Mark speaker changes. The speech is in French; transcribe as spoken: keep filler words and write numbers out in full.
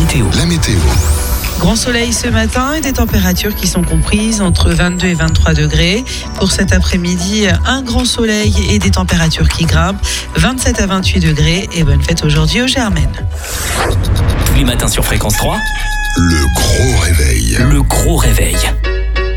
Speaker 1: météo.
Speaker 2: La météo.
Speaker 3: Grand soleil ce matin et des températures qui sont comprises entre vingt-deux et vingt-trois degrés. Pour cet après-midi, un grand soleil et des températures qui grimpent, vingt-sept à vingt-huit degrés. Et bonne fête aujourd'hui aux Germaines.
Speaker 1: Tous les matins sur Fréquence trois,
Speaker 2: Le gros réveil.
Speaker 1: le gros réveil.